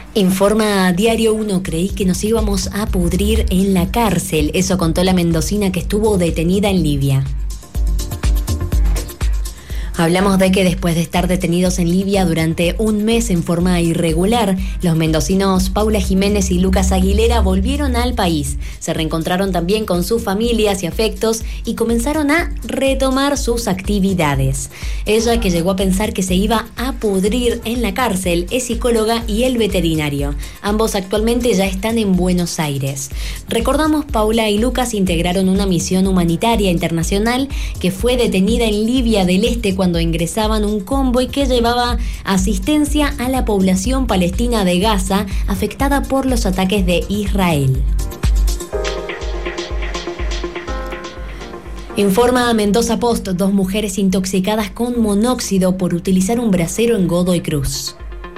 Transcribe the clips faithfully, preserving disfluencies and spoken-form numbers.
Informa Diario uno, creí que nos íbamos a pudrir en la cárcel. Eso contó la mendocina que estuvo detenida en Libia. Hablamos de que después de estar detenidos en Libia durante un mes en forma irregular, los mendocinos Paula Jiménez y Lucas Aguilera volvieron al país. Se reencontraron también con sus familias y afectos y comenzaron a retomar sus actividades. Ella, que llegó a pensar que se iba a pudrir en la cárcel, es psicóloga y él veterinario. Ambos actualmente ya están en Buenos Aires. Recordamos, Paula y Lucas integraron una misión humanitaria internacional que fue detenida en Libia del Este cuando cuando ingresaban un convoy que llevaba asistencia a la población palestina de Gaza afectada por los ataques de Israel. Informa Mendoza Post, dos mujeres intoxicadas con monóxido por utilizar un brasero en Godoy Cruz.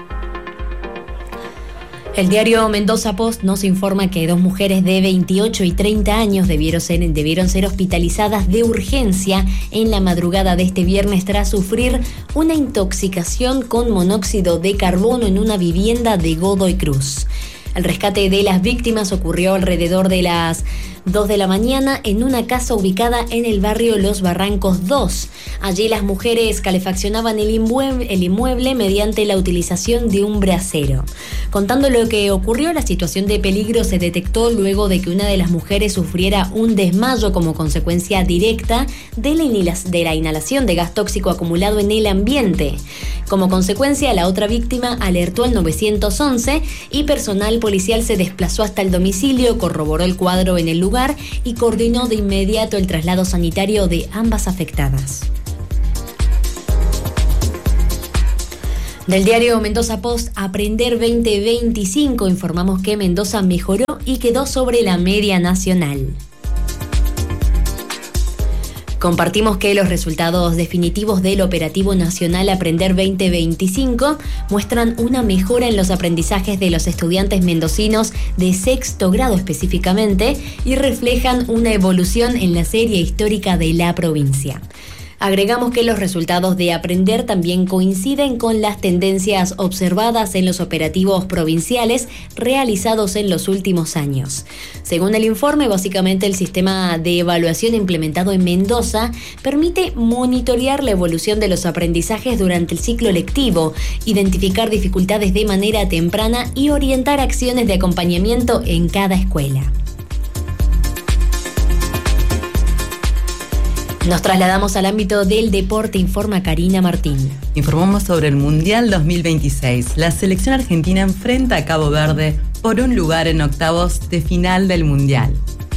El diario Mendoza Post nos informa que dos mujeres de veintiocho y treinta años debieron ser, debieron ser hospitalizadas de urgencia en la madrugada de este viernes tras sufrir una intoxicación con monóxido de carbono en una vivienda de Godoy Cruz. El rescate de las víctimas ocurrió alrededor de las dos de la mañana en una casa ubicada en el barrio Los Barrancos dos. Allí las mujeres calefaccionaban el inmueble, el inmueble mediante la utilización de un brasero. Contando lo que ocurrió, la situación de peligro se detectó luego de que una de las mujeres sufriera un desmayo como consecuencia directa de la, inhalación, de la inhalación de gas tóxico acumulado en el ambiente. Como consecuencia, la otra víctima alertó al nueve once y personal policial se desplazó hasta el domicilio, corroboró el cuadro en el lugar y coordinó de inmediato el traslado sanitario de ambas afectadas. Del diario Mendoza Post, Aprender veinte veinticinco, informamos que Mendoza mejoró y quedó sobre la media nacional. Compartimos que los resultados definitivos del Operativo Nacional Aprender veinte veinticinco muestran una mejora en los aprendizajes de los estudiantes mendocinos de sexto grado específicamente y reflejan una evolución en la serie histórica de la provincia. Agregamos que los resultados de Aprender también coinciden con las tendencias observadas en los operativos provinciales realizados en los últimos años. Según el informe, básicamente el sistema de evaluación implementado en Mendoza permite monitorear la evolución de los aprendizajes durante el ciclo lectivo, identificar dificultades de manera temprana y orientar acciones de acompañamiento en cada escuela. Nos trasladamos al ámbito del deporte, informa Karina Martín. Informamos sobre el Mundial dos mil veintiséis. La selección argentina enfrenta a Cabo Verde por un lugar en octavos de final del Mundial.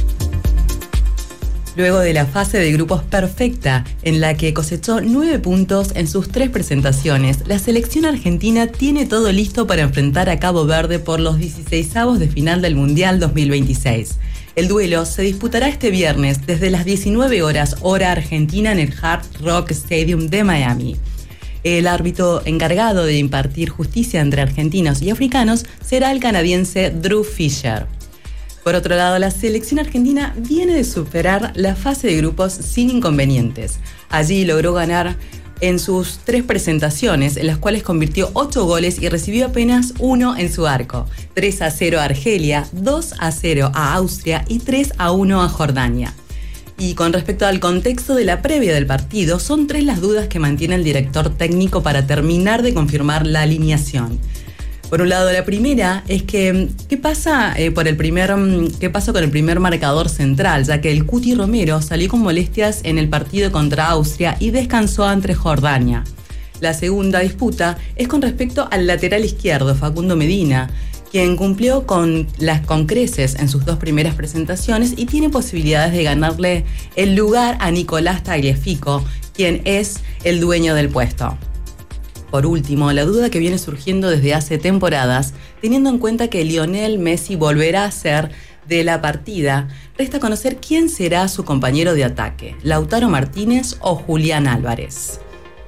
Luego de la fase de grupos perfecta, en la que cosechó nueve puntos en sus tres presentaciones, la selección argentina tiene todo listo para enfrentar a Cabo Verde por los dieciseisavos de final del Mundial dos mil veintiséis. El duelo se disputará este viernes desde las diecinueve horas hora argentina en el Hard Rock Stadium de Miami. El árbitro encargado de impartir justicia entre argentinos y africanos será el canadiense Drew Fisher. Por otro lado, la selección argentina viene de superar la fase de grupos sin inconvenientes. Allí logró ganar en sus tres presentaciones, en las cuales convirtió ocho goles y recibió apenas uno en su arco. tres a cero a Argelia, dos a cero a Austria y tres a uno a Jordania. Y con respecto al contexto de la previa del partido, son tres las dudas que mantiene el director técnico para terminar de confirmar la alineación. Por un lado, la primera es que ¿qué pasa eh, por el primer qué pasó con el primer marcador central? Ya que el Cuti Romero salió con molestias en el partido contra Austria y descansó ante Jordania. La segunda disputa es con respecto al lateral izquierdo, Facundo Medina, quien cumplió con las con creces en sus dos primeras presentaciones y tiene posibilidades de ganarle el lugar a Nicolás Tagliafico, quien es el dueño del puesto. Por último, la duda que viene surgiendo desde hace temporadas, teniendo en cuenta que Lionel Messi volverá a ser de la partida, resta conocer quién será su compañero de ataque, Lautaro Martínez o Julián Álvarez.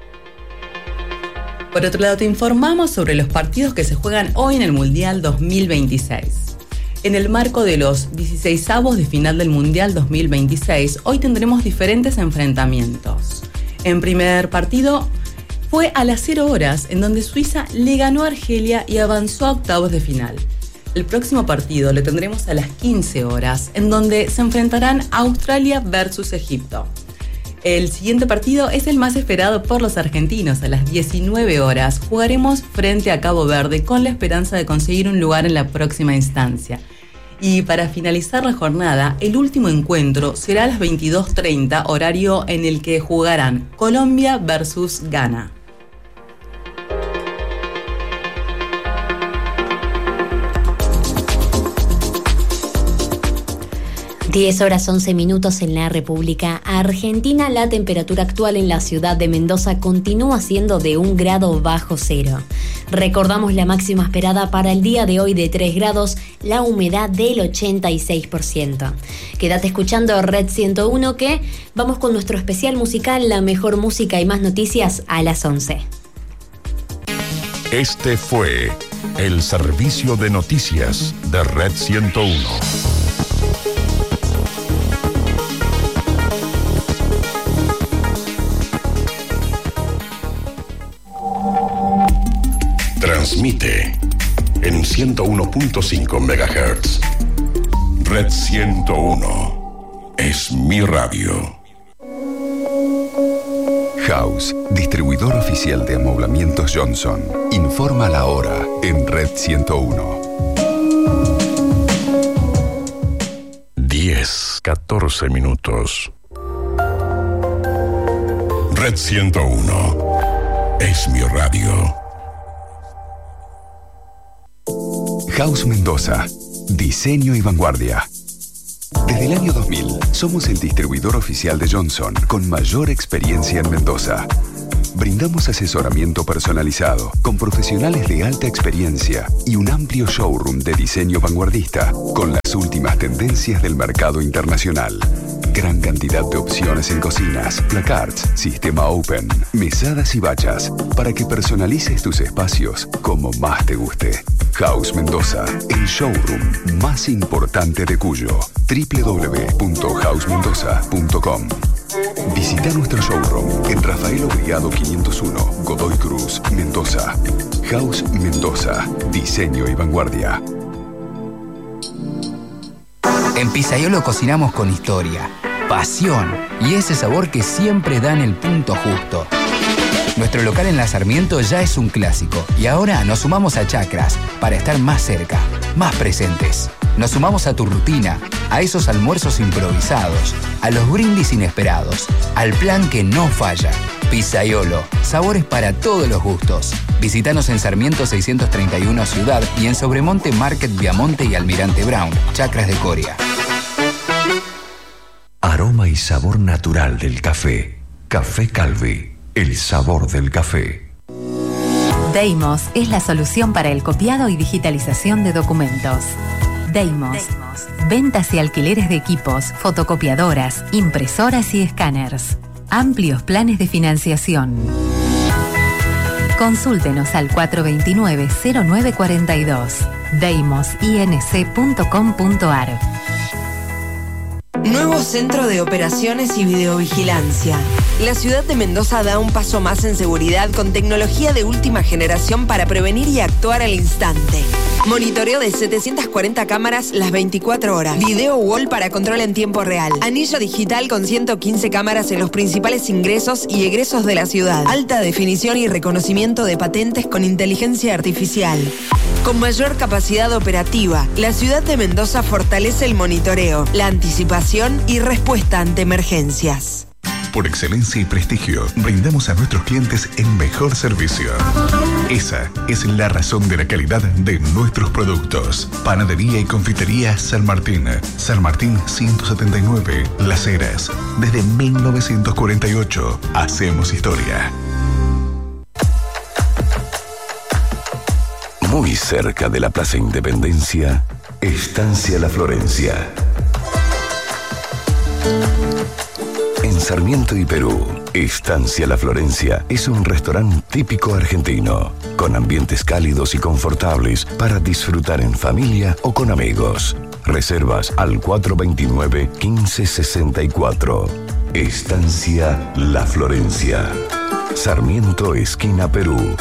Por otro lado, te informamos sobre los partidos que se juegan hoy en el Mundial dos mil veintiséis. En el marco de los dieciseisavos de final del Mundial dos mil veintiséis, hoy tendremos diferentes enfrentamientos. En primer partido, fue a las cero horas, en donde Suiza le ganó a Argelia y avanzó a octavos de final. El próximo partido lo tendremos a las quince horas, en donde se enfrentarán Australia versus Egipto. El siguiente partido es el más esperado por los argentinos. A las diecinueve horas jugaremos frente a Cabo Verde con la esperanza de conseguir un lugar en la próxima instancia. Y para finalizar la jornada, el último encuentro será a las veintidós treinta, horario en el que jugarán Colombia versus Ghana. diez horas once minutos en la República Argentina. La temperatura actual en la ciudad de Mendoza continúa siendo de un grado bajo cero. Recordamos la máxima esperada para el día de hoy de tres grados, la humedad del ochenta y seis por ciento. Quédate escuchando Red ciento uno, que vamos con nuestro especial musical, la mejor música y más noticias a las once. Este fue el servicio de noticias de Red ciento uno. Transmite en ciento uno punto cinco megahertz. Red ciento uno es mi radio. House, distribuidor oficial de amoblamientos Johnson. Informa la hora en Red ciento uno. diez, catorce minutos. Red ciento uno es mi radio. House Mendoza, diseño y vanguardia. Desde el año dos mil, somos el distribuidor oficial de Johnson con mayor experiencia en Mendoza. Brindamos asesoramiento personalizado con profesionales de alta experiencia y un amplio showroom de diseño vanguardista con las últimas tendencias del mercado internacional. Gran cantidad de opciones en cocinas, placards, sistema open, mesadas y bachas para que personalices tus espacios como más te guste. House Mendoza, el showroom más importante de Cuyo. doble u doble u doble u punto house mendoza punto com. Visita nuestro showroom en Rafael Obligado quinientos uno, Godoy Cruz, Mendoza. House Mendoza, diseño y vanguardia. En Pizzaiolo cocinamos con historia, pasión y ese sabor que siempre da en el punto justo. Nuestro local en La Sarmiento ya es un clásico y ahora nos sumamos a Chacras para estar más cerca, más presentes. Nos sumamos a tu rutina, a esos almuerzos improvisados, a los brindis inesperados, al plan que no falla. Pizzaiolo, sabores para todos los gustos. Visítanos en Sarmiento seiscientos treinta y uno Ciudad y en Sobremonte Market Viamonte y Almirante Brown, Chacras de Coria. Aroma y sabor natural del café. Café Calvi, el sabor del café. Deimos es la solución para el copiado y digitalización de documentos. Deimos. Ventas y alquileres de equipos, fotocopiadoras, impresoras y escáneres. Amplios planes de financiación. Consúltenos al cuatro dos nueve, cero nueve cuatro dos. deimos inc punto com punto ar. Nuevo centro de operaciones y videovigilancia. La ciudad de Mendoza da un paso más en seguridad con tecnología de última generación para prevenir y actuar al instante. Monitoreo de setecientas cuarenta cámaras las veinticuatro horas. Video wall para control en tiempo real. Anillo digital con ciento quince cámaras en los principales ingresos y egresos de la ciudad. Alta definición y reconocimiento de patentes con inteligencia artificial. Con mayor capacidad operativa, la ciudad de Mendoza fortalece el monitoreo, la anticipación y respuesta ante emergencias. Por excelencia y prestigio, brindamos a nuestros clientes el mejor servicio. Esa es la razón de la calidad de nuestros productos. Panadería y confitería San Martín. San Martín ciento setenta y nueve, Las Heras. Desde mil novecientos cuarenta y ocho, hacemos historia. Muy cerca de la Plaza Independencia, Estancia La Florencia. En Sarmiento y Perú, Estancia La Florencia es un restaurante típico argentino, con ambientes cálidos y confortables para disfrutar en familia o con amigos. Reservas al cuatro dos nueve, uno cinco seis cuatro. Estancia La Florencia. Sarmiento, esquina Perú.